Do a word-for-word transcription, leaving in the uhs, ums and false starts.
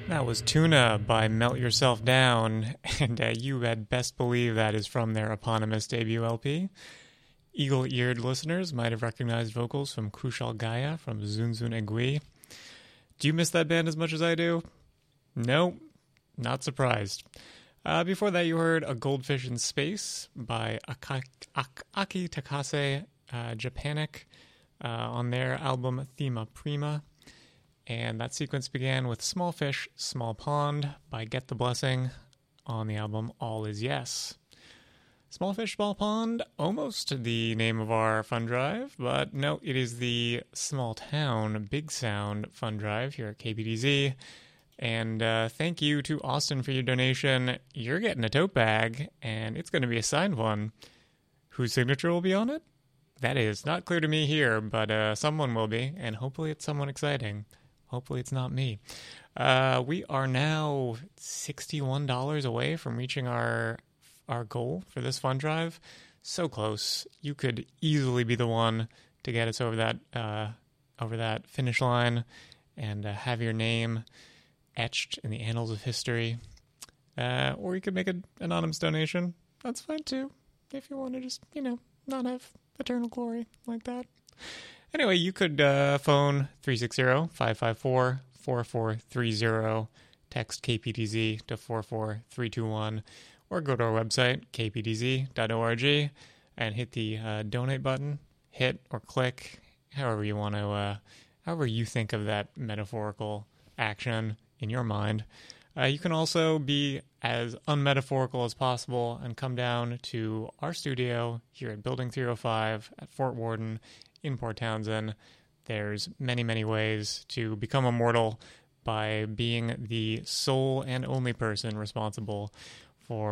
That was Tuna by Melt Yourself Down, and uh, you had best believe that is from their eponymous debut L P. Eagle-eared listeners might have recognized vocals from Kushal Gaya from Zunzun Egui. Do you miss that band as much as I do? No, not surprised. Uh, before that, you heard A Goldfish in Space by Aki, Aki Takase uh, Japanic uh, on their album Thema Prima. And that sequence began with Small Fish, Small Pond by Get the Blessing on the album All Is Yes. Small Fish, Small Pond, almost the name of our fun drive, but no, it is the Small Town Big Sound fun drive here at K P D Z. And uh, thank you to Austin for your donation. You're getting a tote bag, and it's going to be a signed one. Whose signature will be on it? That is not clear to me here, but uh, someone will be, and hopefully it's someone exciting. Hopefully it's not me. Uh, we are now sixty-one dollars away from reaching our our goal for this fund drive. So close. You could easily be the one to get us over that uh, over that finish line and uh, have your name etched in the annals of history. Uh, or you could make an anonymous donation. That's fine too, if you want to just, you know, not have eternal glory like that. Anyway, you could uh, phone three six zero, five five four, four four three zero, text K P D Z to four four three two one, or go to our website, k p d z dot org, and hit the uh, donate button, hit or click, however you want to, uh, however you think of that metaphorical action in your mind. Uh, you can also be as unmetaphorical as possible and come down to our studio here at Building three oh five at Fort Worden in Port Townsend. There's many, many ways to become immortal by being the sole and only person responsible for